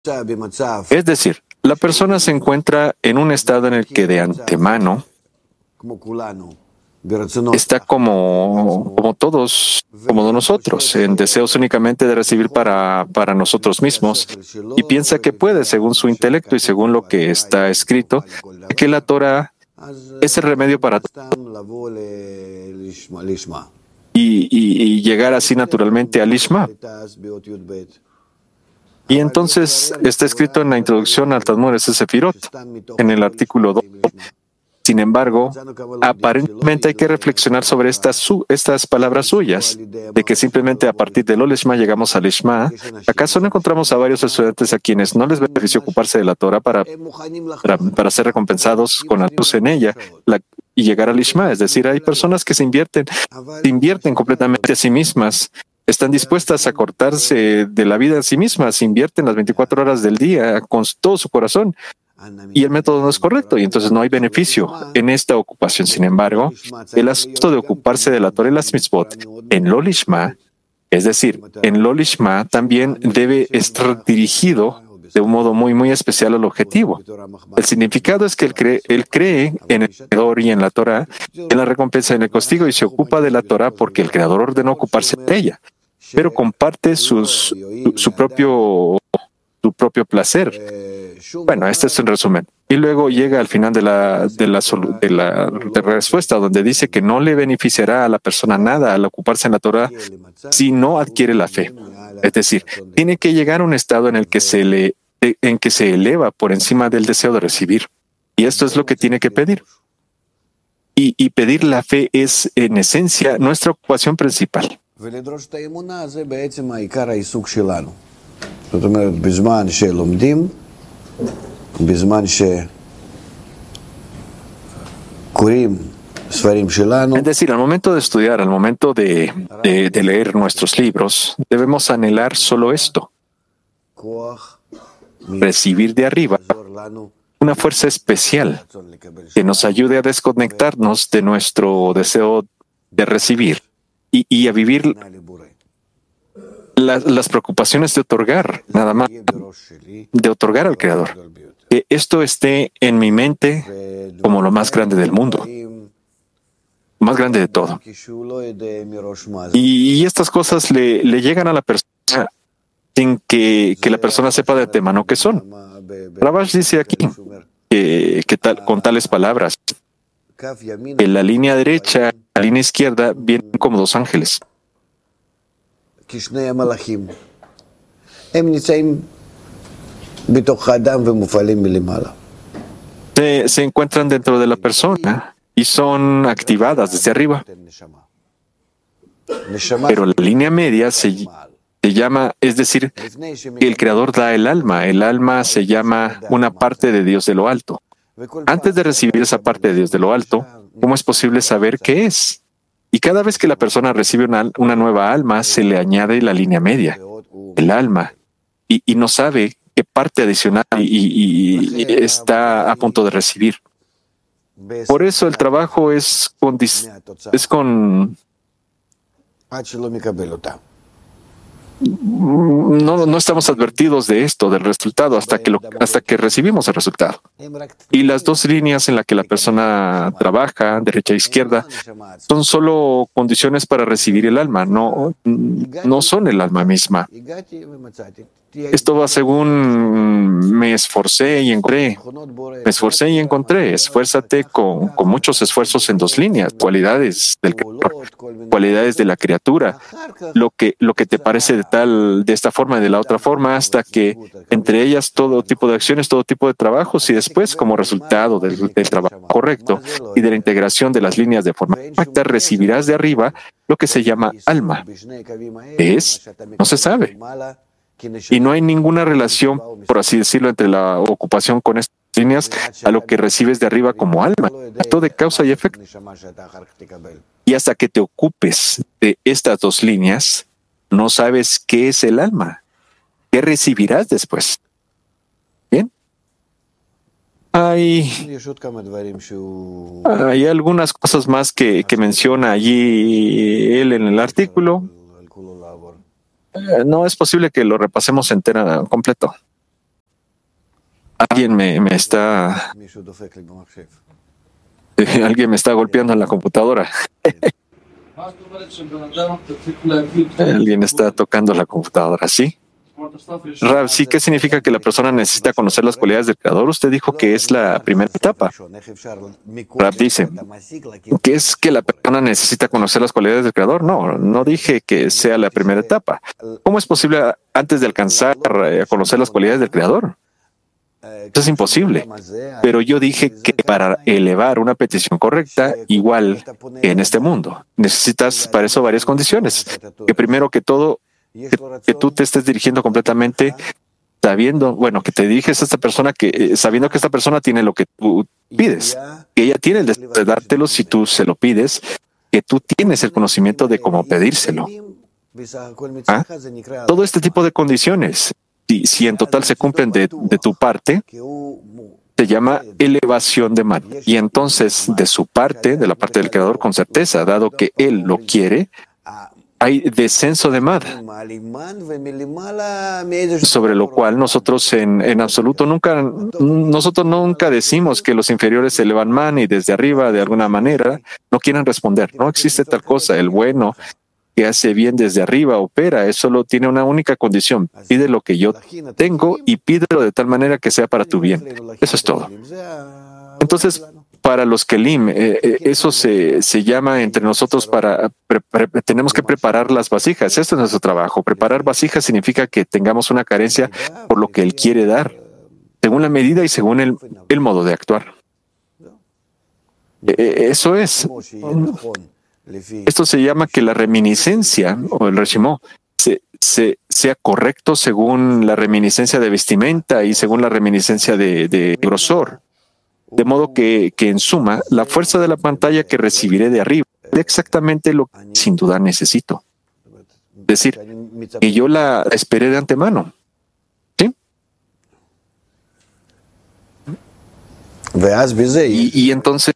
Es decir, la persona se encuentra en un estado en el que de antemano está como todos, como nosotros, en deseos únicamente de recibir para nosotros mismos, y piensa que puede, según su intelecto y según lo que está escrito, que la Torah es el remedio para todo y llegar así naturalmente al Lishma. Y entonces está escrito en la introducción al Talmud Sefirot, en el artículo 2. Sin embargo, aparentemente hay que reflexionar sobre estas palabras suyas, de que simplemente a partir del Lishma llegamos al Lishma. ¿Acaso no encontramos a varios estudiantes a quienes no les benefició ocuparse de la Torah para ser recompensados con la luz en ella y llegar al Lishma? Es decir, hay personas que se invierten completamente a sí mismas, están dispuestas a cortarse de la vida a sí mismas, se invierten las 24 horas del día con todo su corazón. Y el método no es correcto, y entonces no hay beneficio en esta ocupación. Sin embargo, el asunto de ocuparse de la Torah y las mitzvot en lo lishma, es decir, en lo lishma también debe estar dirigido de un modo muy, muy especial al objetivo. El significado es que él cree en el Creador y en la Torah, en la recompensa y en el castigo, y se ocupa de la Torah porque el Creador ordenó ocuparse de ella, pero comparte su propio placer. Bueno, este es un resumen. Y luego llega al final de la respuesta, donde dice que no le beneficiará a la persona nada al ocuparse en la Torah si no adquiere la fe. Es decir, tiene que llegar a un estado en el que se eleva por encima del deseo de recibir. Y esto es lo que tiene que pedir. Y pedir la fe es, en esencia, nuestra ocupación principal. Es decir, al momento de estudiar, al momento de leer nuestros libros, debemos anhelar solo esto: recibir de arriba una fuerza especial que nos ayude a desconectarnos de nuestro deseo de recibir y a vivir las preocupaciones de otorgar, nada más, de otorgar al Creador. Que esto esté en mi mente como lo más grande del mundo, más grande de todo. Y estas cosas le llegan a la persona sin que la persona sepa de antemano qué son. Rabash dice aquí con tales palabras que la línea derecha y la línea izquierda vienen como dos ángeles. Se encuentran dentro de la persona y son activadas desde arriba. Pero la línea media se llama, es decir, que el Creador da el alma. El alma se llama una parte de Dios de lo alto. Antes de recibir esa parte de Dios de lo alto, ¿cómo es posible saber qué es? Y cada vez que la persona recibe una nueva alma, se le añade la línea media, el alma, y no sabe qué parte adicional y está a punto de recibir. Por eso el trabajo es con no estamos advertidos de esto, del resultado, hasta que recibimos el resultado. Y las dos líneas en las que la persona trabaja, derecha e izquierda, son solo condiciones para recibir el alma, no son el alma misma. Esto va según me esforcé y encontré. Esfuérzate con muchos esfuerzos en dos líneas: cualidades del creador, cualidades de la criatura, lo que te parece de esta forma y de la otra forma, hasta que entre ellas todo tipo de acciones, todo tipo de trabajos, y después, como resultado del trabajo correcto y de la integración de las líneas de forma correcta, recibirás de arriba lo que se llama alma. ¿Qué es? No se sabe. Y no hay ninguna relación, por así decirlo, entre la ocupación con estas líneas a lo que recibes de arriba como alma. Acto de causa y efecto. Y hasta que te ocupes de estas dos líneas, no sabes qué es el alma, qué recibirás después. Bien. Hay algunas cosas más que menciona allí él en el artículo. No es posible que lo repasemos completo. Alguien me está, alguien me está golpeando en la computadora. Alguien está tocando la computadora, ¿sí? Rab, sí, ¿qué significa que la persona necesita conocer las cualidades del Creador? Usted dijo que es la primera etapa. Rab dice, ¿qué es que la persona necesita conocer las cualidades del Creador? No, no dije que sea la primera etapa. ¿Cómo es posible antes de alcanzar a conocer las cualidades del Creador? Eso es imposible. Pero yo dije que para elevar una petición correcta, igual que en este mundo, necesitas para eso varias condiciones. Que primero que todo, que tú te estés dirigiendo completamente sabiendo, bueno, que te diriges a esta persona sabiendo que esta persona tiene lo que tú pides, que ella tiene el deseo de dártelo si tú se lo pides, que tú tienes el conocimiento de cómo pedírselo. ¿Ah? Todo este tipo de condiciones, si en total se cumplen de tu parte, se llama elevación de man. Y entonces, de su parte, de la parte del Creador, con certeza, dado que Él lo quiere, hay descenso de Mad, sobre lo cual nosotros en absoluto nosotros nunca decimos que los inferiores se elevan man y desde arriba de alguna manera no quieren responder. No existe tal cosa. El bueno que hace bien desde arriba opera. Eso solo tiene una única condición. Pide lo que yo tengo y pídelo de tal manera que sea para tu bien. Eso es todo. Entonces, para los Kelim, eso se llama entre nosotros tenemos que preparar las vasijas. Esto es nuestro trabajo. Preparar vasijas significa que tengamos una carencia por lo que Él quiere dar, según la medida y según el modo de actuar. Eso es. Esto se llama que la reminiscencia o el reshimó sea correcto según la reminiscencia de vestimenta y según la reminiscencia de grosor. De modo que en suma, la fuerza de la pantalla que recibiré de arriba es exactamente lo que sin duda necesito. Es decir, que yo la esperé de antemano. ¿Sí? Y entonces,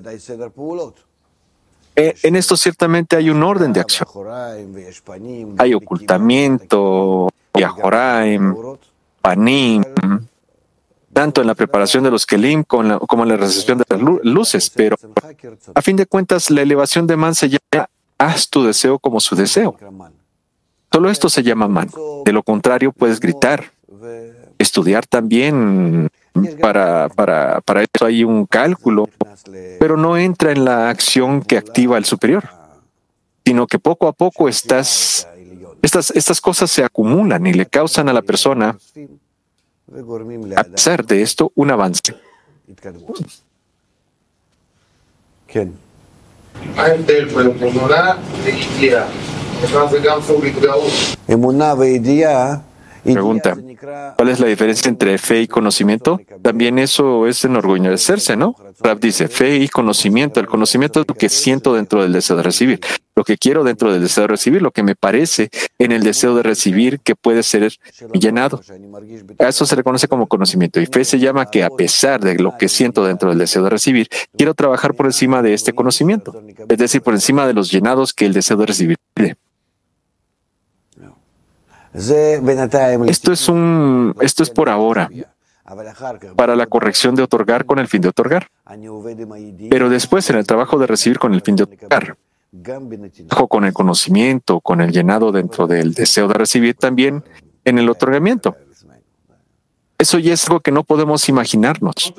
en esto ciertamente hay un orden de acción. Hay ocultamiento, yahoraim, panim, tanto en la preparación de los kelim como en la recepción de las luces, pero a fin de cuentas la elevación de man se llama haz tu deseo como su deseo. Solo esto se llama man. De lo contrario puedes gritar, estudiar también. Para eso hay un cálculo, pero no entra en la acción que activa el superior, sino que poco a poco estas cosas se acumulan y le causan a la persona, a pesar de esto, un avance. Pregunta, ¿cuál es la diferencia entre fe y conocimiento? También eso es enorgullecerse, ¿no? Rab dice, fe y conocimiento. El conocimiento es lo que siento dentro del deseo de recibir, lo que quiero dentro del deseo de recibir, lo que me parece en el deseo de recibir que puede ser llenado. A eso se le conoce como conocimiento. Y fe se llama que a pesar de lo que siento dentro del deseo de recibir, quiero trabajar por encima de este conocimiento, es decir, por encima de los llenados que el deseo de recibir pide. Esto es por ahora, para la corrección de otorgar con el fin de otorgar. Pero después en el trabajo de recibir con el fin de otorgar, con el conocimiento, con el llenado dentro del deseo de recibir, también en el otorgamiento. Eso ya es algo que no podemos imaginarnos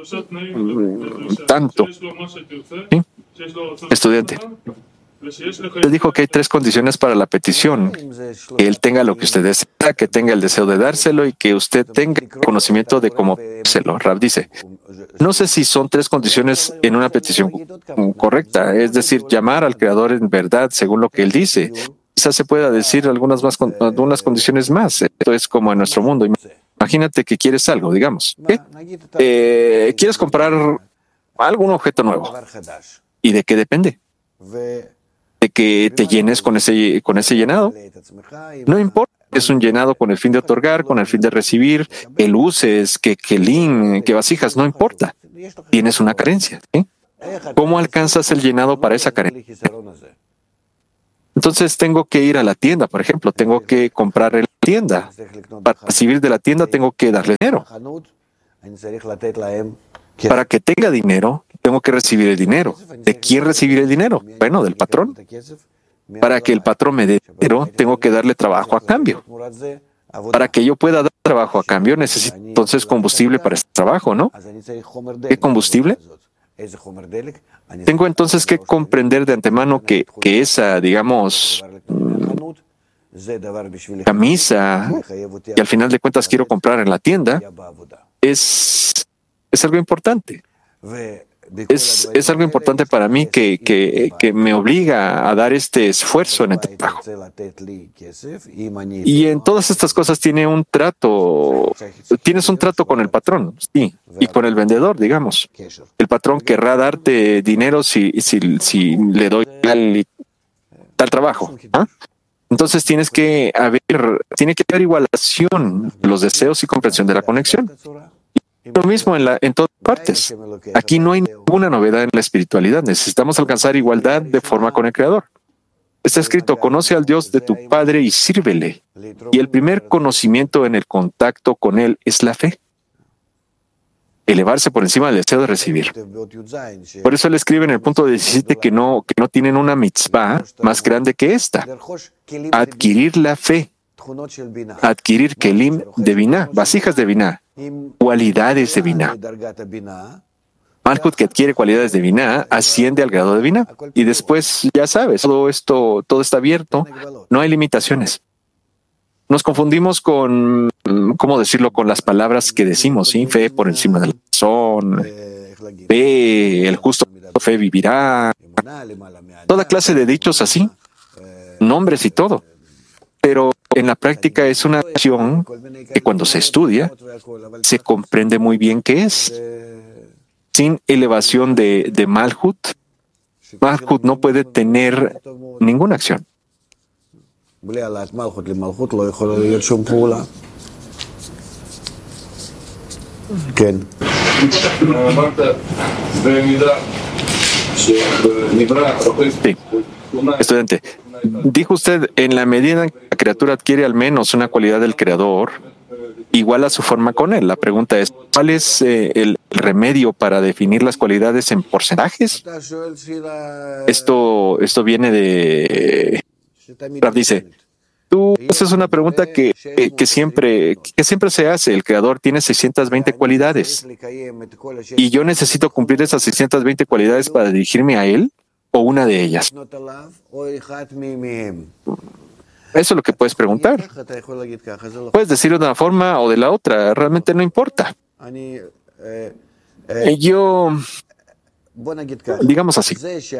tanto. ¿Sí? Estudiante. Usted dijo que hay 3 condiciones para la petición: que él tenga lo que usted desea, que tenga el deseo de dárselo y que usted tenga el conocimiento de cómo dárselo. Rab dice, no sé si son 3 condiciones en una petición correcta, es decir, llamar al Creador en verdad según lo que él dice. Quizás se pueda decir algunas condiciones más. Esto es como en nuestro mundo. Imagínate que quieres algo, digamos. Quieres comprar algún objeto nuevo. ¿Y de qué depende? De que te llenes con ese llenado. No importa, es un llenado con el fin de otorgar, con el fin de recibir, que luces, que lin, que vasijas, no importa. Tienes una carencia. ¿Sí? ¿Cómo alcanzas el llenado para esa carencia? Entonces tengo que ir a la tienda, por ejemplo, tengo que comprar en la tienda. Para recibir de la tienda tengo que darle dinero. Para que tenga dinero, tengo que recibir el dinero. ¿De quién recibir el dinero? Bueno, del patrón. Para que el patrón me dé dinero, tengo que darle trabajo a cambio. Para que yo pueda dar trabajo a cambio, necesito entonces combustible para este trabajo, ¿no? ¿Qué combustible? Tengo entonces que comprender de antemano que esa, digamos, camisa que al final de cuentas quiero comprar en la tienda es algo importante. Es algo importante para mí que me obliga a dar este esfuerzo en el trabajo. Y en todas estas cosas tienes un trato con el patrón, sí, y con el vendedor, digamos. El patrón querrá darte dinero si le doy tal trabajo. ¿Ah? Entonces tiene que haber igualación de los deseos y comprensión de la conexión. Lo mismo en todas partes. Aquí no hay ninguna novedad en la espiritualidad. Necesitamos alcanzar igualdad de forma con el Creador. Está escrito, conoce al Dios de tu Padre y sírvele. Y el primer conocimiento en el contacto con Él es la fe. Elevarse por encima del deseo de recibir. Por eso él escribe en el punto 17 que no tienen una mitzvah más grande que esta. Adquirir la fe. Adquirir kelim de biná, vasijas de biná, cualidades de biná. Malhut que adquiere cualidades de biná asciende al grado de biná. Y después, ya sabes, todo está abierto, no hay limitaciones. Nos confundimos con, ¿cómo decirlo?, con las palabras que decimos, ¿sí? Fe por encima de la razón, fe, el justo fe vivirá, toda clase de dichos así, nombres y todo. Pero en la práctica es una acción que cuando se estudia, se comprende muy bien qué es. Sin elevación de Malhut, Malhut no puede tener ninguna acción. Sí. Estudiante, dijo usted, en la medida en que la criatura adquiere al menos una cualidad del Creador, igual a su forma con él. La pregunta es, ¿cuál es el remedio para definir las cualidades en porcentajes? Esto viene de... Dice, tú haces una pregunta que siempre se hace. El Creador tiene 620 cualidades. ¿Y yo necesito cumplir esas 620 cualidades para dirigirme a Él o una de ellas? Eso es lo que puedes preguntar. Puedes decir de una forma o de la otra, realmente no importa. Digamos así,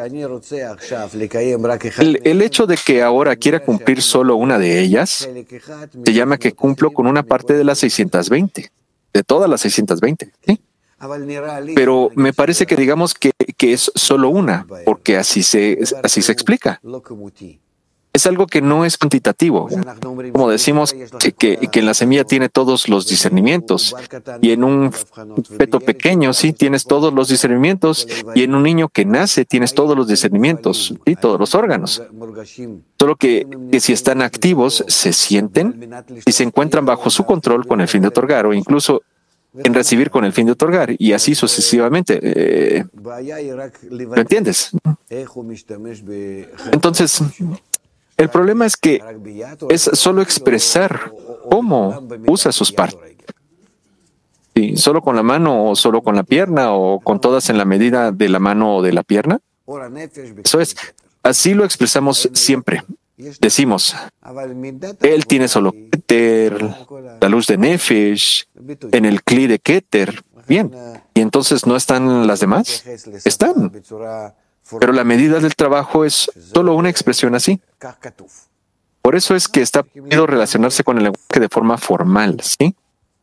el hecho de que ahora quiera cumplir solo una de ellas, se llama que cumplo con una parte de las 620, de todas las 620, ¿sí? Pero me parece que digamos que es solo una, porque así se explica. Es algo que no es cuantitativo. Como decimos que en la semilla tiene todos los discernimientos, y en un feto pequeño sí tienes todos los discernimientos, y en un niño que nace tienes todos los discernimientos y todos los órganos. Solo que si están activos, se sienten y se encuentran bajo su control con el fin de otorgar, o incluso en recibir con el fin de otorgar, y así sucesivamente. ¿Lo entiendes? Entonces, el problema es que es solo expresar cómo usa sus partes. ¿Sí? ¿Solo con la mano o solo con la pierna o con todas en la medida de la mano o de la pierna? Eso es. Así lo expresamos siempre. Decimos, él tiene solo Keter, la luz de Nefesh, en el Kli de Keter. Bien. ¿Y entonces no están las demás? Están. Pero la medida del trabajo es solo una expresión así. Por eso es que está prohibido relacionarse con el lenguaje de forma formal, ¿sí?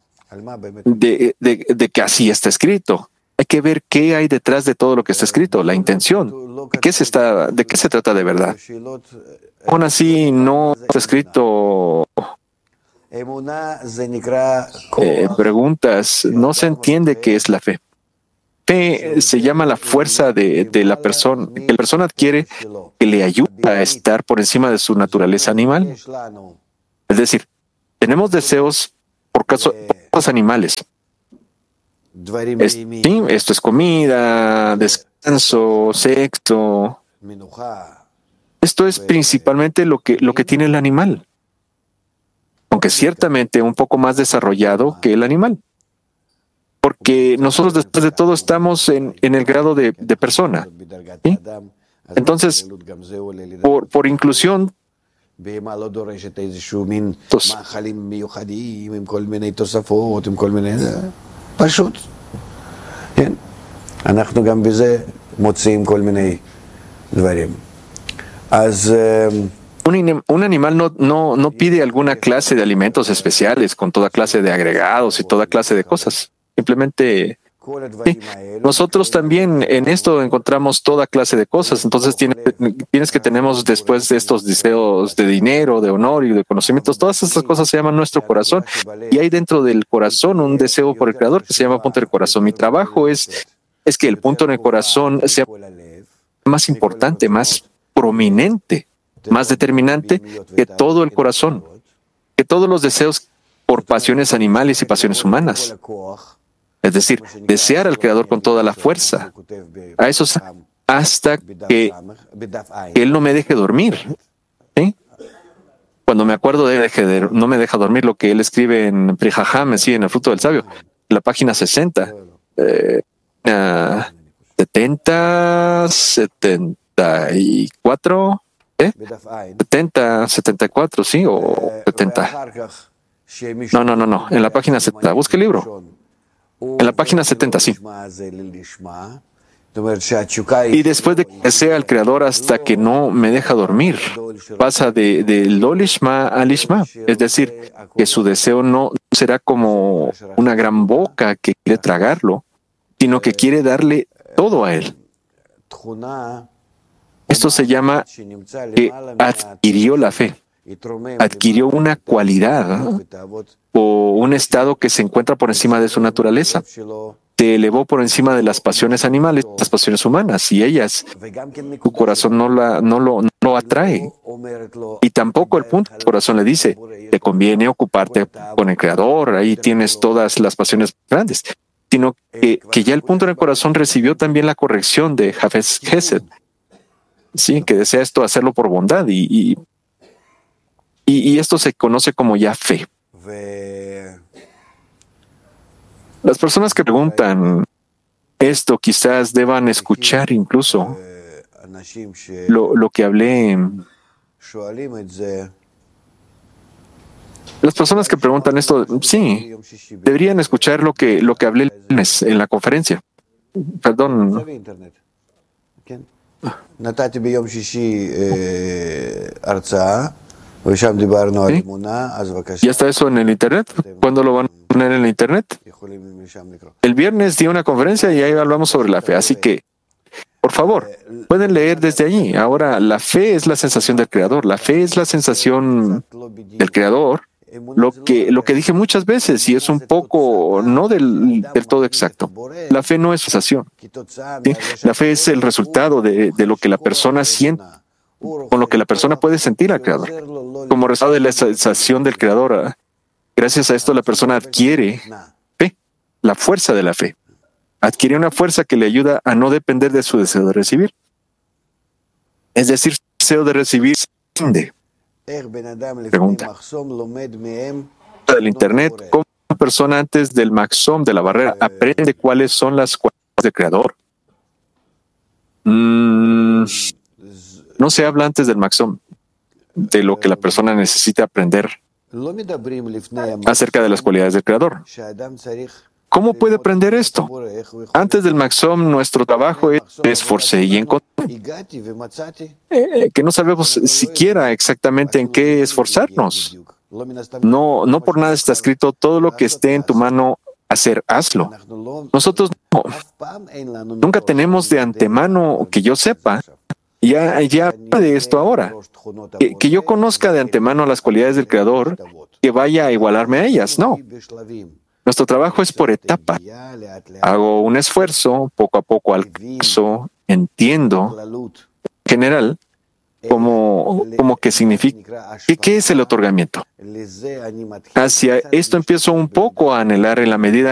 De que así está escrito. Hay que ver qué hay detrás de todo lo que está escrito, la intención. ¿De qué se trata de verdad? Aún así, no está escrito preguntas. No se entiende qué es la fe. Fe se llama la fuerza de la persona, que la persona adquiere, que le ayuda a estar por encima de su naturaleza animal. Es decir, tenemos deseos por cosas animales. Sí, esto es comida, descanso, sexo. Esto es principalmente lo que tiene el animal, aunque ciertamente un poco más desarrollado que el animal, porque nosotros después de todo estamos en el grado de persona. ¿Sí? Entonces, por inclusión, un animal no pide alguna clase de alimentos especiales con toda clase de agregados y toda clase de cosas. Simplemente, sí. Nosotros también en esto encontramos toda clase de cosas. Entonces tienes que tenemos después de estos deseos de dinero, de honor y de conocimientos, todas estas cosas se llaman nuestro corazón. Y hay dentro del corazón un deseo por el Creador que se llama punto del corazón. Mi trabajo es que el punto en el corazón sea más importante, más prominente, más determinante que todo el corazón, que todos los deseos por pasiones animales y pasiones humanas. Es decir, desear al Creador con toda la fuerza. A eso hasta que Él no me deje dormir. ¿Sí? Cuando me acuerdo de él, no me deja dormir lo que Él escribe en Prihaham, sí, en el fruto del sabio, la página 60. 70, 74, 70, 74, sí, o 70. No, en la página 70, busque el libro. En la página 70, sí. Y después de que sea el Creador hasta que no me deja dormir, pasa de lo lishma a lishma. Es decir, que su deseo no será como una gran boca que quiere tragarlo, sino que quiere darle todo a él. Esto se llama que adquirió la fe, adquirió una cualidad o un estado que se encuentra por encima de su naturaleza. Se elevó por encima de las pasiones animales, las pasiones humanas, y ellas, tu corazón no lo atrae. Y tampoco el punto del corazón le dice, te conviene ocuparte con el Creador, ahí tienes todas las pasiones grandes, sino que ya el punto del corazón recibió también la corrección de Hafez Gesed, sí, que desea esto hacerlo por bondad, y esto se conoce como ya fe. Las personas que preguntan esto quizás deban escuchar incluso lo que hablé. Las personas que preguntan esto, sí, deberían escuchar lo que hablé el lunes en la conferencia. Perdón. ¿Sí? ¿Ya está eso en el internet? ¿Cuándo lo van a poner en el internet? El viernes di una conferencia y ahí hablamos sobre la fe, así que, por favor, pueden leer desde allí. Ahora, la fe es la sensación del Creador, la fe es la sensación del Creador, lo que dije muchas veces, y es un poco no del todo exacto. La fe no es sensación. ¿Sí? La fe es el resultado de lo que la persona siente, con lo que la persona puede sentir al Creador. Como resultado de la sensación del Creador, gracias a esto la persona adquiere fe, la fuerza de la fe. Adquiere una fuerza que le ayuda a no depender de su deseo de recibir. Es decir, su deseo de recibir se rinde. Pregunta del internet, ¿cómo una persona antes del maxom, de la barrera, aprende cuáles son las cualidades del Creador? No se habla antes del maxom de lo que la persona necesita aprender acerca de las cualidades del Creador. ¿Cómo puede aprender esto? Antes del maxom, nuestro trabajo es esforcé y encontré. Que no sabemos siquiera exactamente en qué esforzarnos. No por nada está escrito, todo lo que esté en tu mano hacer, hazlo. Nosotros nunca tenemos de antemano, que yo sepa, ya de esto ahora, que yo conozca de antemano las cualidades del Creador, que vaya a igualarme a ellas, no. Nuestro trabajo es por etapa. Hago un esfuerzo, poco a poco alcanzo, entiendo, en general, como que significa, ¿qué es el otorgamiento? Hacia esto empiezo un poco a anhelar en la medida